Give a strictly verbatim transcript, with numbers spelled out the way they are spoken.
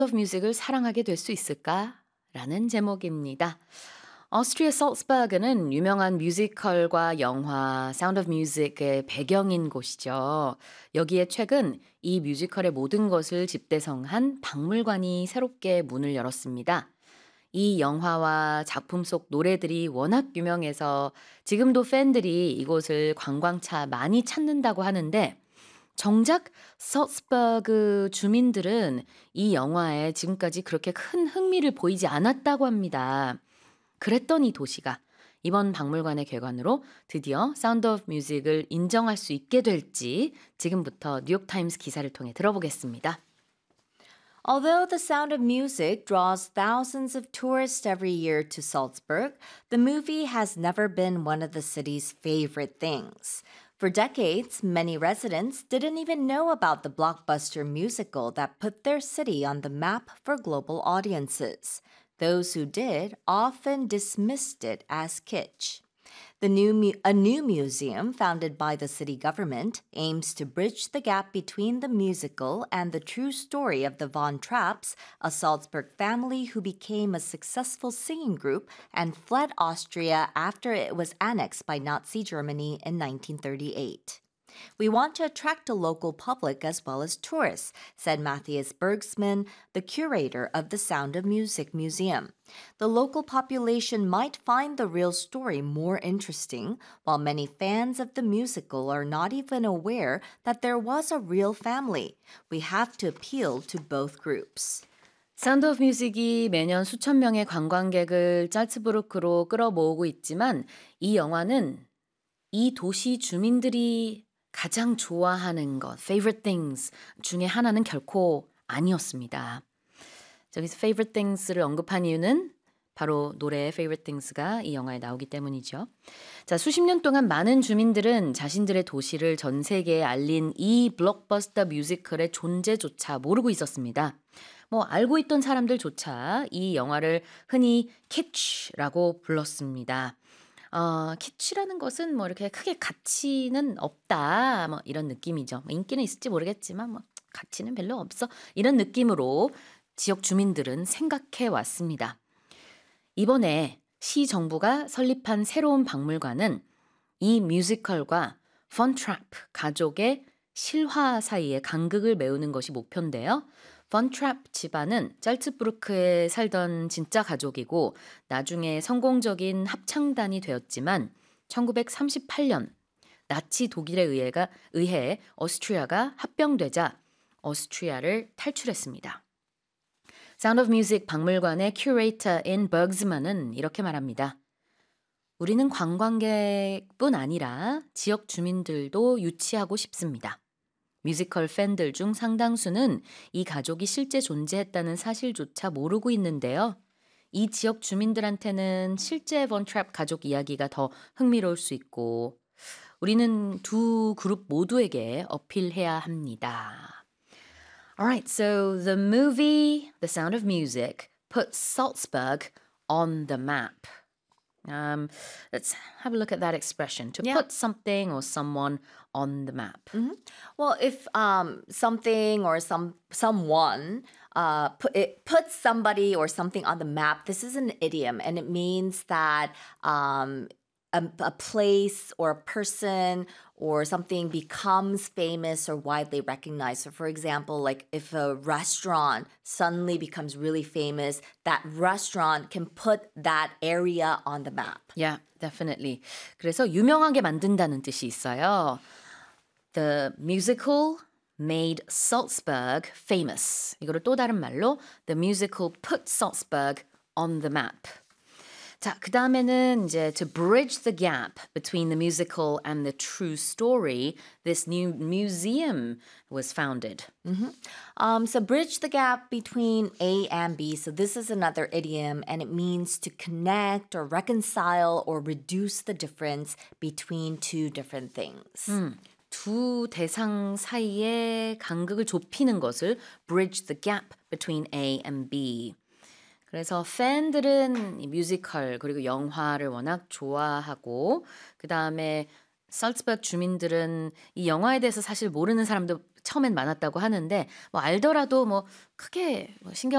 of Music을 사랑하게 될 수 있을까? 라는 제목입니다. 오스트리아 살츠버그는 유명한 뮤지컬과 영화 Sound of Music의 배경인 곳이죠. 여기에 최근 이 뮤지컬의 모든 것을 집대성한 박물관이 새롭게 문을 열었습니다. 이 영화와 작품 속 노래들이 워낙 유명해서 지금도 팬들이 이곳을 관광차 많이 찾는다고 하는데 정작 살츠버그 주민들은 이 영화에 지금까지 그렇게 큰 흥미를 보이지 않았다고 합니다. 그랬던 이 도시가 이번 박물관의 개관으로 드디어 사운드 오브 뮤직을 인정할 수 있게 될지 지금부터 뉴욕타임스 기사를 통해 들어보겠습니다. Although The Sound of Music draws thousands of tourists every year to Salzburg, the movie has never been one of the city's favorite things. For decades, many residents didn't even know about the blockbuster musical that put their city on the map for global audiences. Those who did often dismissed it as kitsch. The new mu- a new museum founded by the city government aims to bridge the gap between the musical and the true story of the Von Trapps, a Salzburg family who became a successful singing group and fled Austria after it was annexed by Nazi Germany in nineteen thirty-eight. We want to attract a local public as well as tourists, said Matthias Bergsman, the curator of the Sound of Music Museum. The local population might find the real story more interesting, while many fans of the musical are not even aware that there was a real family. We have to appeal to both groups. 사운드 오브 뮤직이 매년 수천 명의 관광객을 짤츠부르크로 끌어모으고 있지만 이 영화는 이 도시 주민들이 가장 좋아하는 것, favorite things 중에 하나는 결코 아니었습니다. 저기서 favorite things를 언급한 이유는 바로 노래 favorite things가 이 영화에 나오기 때문이죠. 자, 수십 년 동안 많은 주민들은 자신들의 도시를 전 세계에 알린 이 블록버스터 뮤지컬의 존재조차 모르고 있었습니다. 뭐 알고 있던 사람들조차 이 영화를 흔히 kitsch라고 불렀습니다. 어, 키치라는 것은 뭐 이렇게 크게 가치는 없다, 뭐 이런 느낌이죠. 뭐 인기는 있을지 모르겠지만 뭐 가치는 별로 없어. 이런 느낌으로 지역 주민들은 생각해 왔습니다. 이번에 시 정부가 설립한 새로운 박물관은 이 뮤지컬과 펀 트랩 가족의 실화 사이의 간극을 메우는 것이 목표인데요. 펀 트랩 집안은 짤츠부르크에 살던 진짜 가족이고 나중에 성공적인 합창단이 되었지만 천구백삼십팔 년 나치 독일에 의해가, 의해 오스트리아가 합병되자 오스트리아를 탈출했습니다. 사운드 오브 뮤직 박물관의 큐레이터인 버그즈만은 이렇게 말합니다. 우리는 관광객뿐 아니라 지역 주민들도 유치하고 싶습니다. 뮤지컬 팬들 중 상당수는 이 가족이 실제 존재했다는 사실조차 모르고 있는데요. 이 지역 주민들한테는 실제 본 트랩 가족 이야기가 더 흥미로울 수 있고 우리는 두 그룹 모두에게 어필해야 합니다. Alright, so the movie The Sound of Music puts Salzburg on the map. Um, let's have a look at that expression. To Yeah. put something or someone on the map. Mm-hmm. Well, if um, something or some someone uh, put it puts somebody or something on the map, this is an idiom, and it means that um, a, a place or a person or something becomes famous or widely recognized. So, for example, like if a restaurant suddenly becomes really famous, that restaurant can put that area on the map. Yeah, definitely. 그래서 유명하게 만든다는 뜻이 있어요. The musical made Salzburg famous. 이거를 또 다른 말로 The musical put Salzburg on the map. 자, 그 다음에는 이제 to bridge the gap between the musical and the true story, this new museum was founded. Mm-hmm. Um, so bridge the gap between A and B. So this is another idiom, and it means to connect or reconcile or reduce the difference between two different things. 음, 두 대상 사이의 간극을 좁히는 것을 bridge the gap between A and B. 그래서 팬들은 이 뮤지컬 그리고 영화를 워낙 좋아하고 그 다음에 살츠버그 주민들은 이 영화에 대해서 사실 모르는 사람도 처음엔 많았다고 하는데 뭐 알더라도 뭐 크게 뭐 신경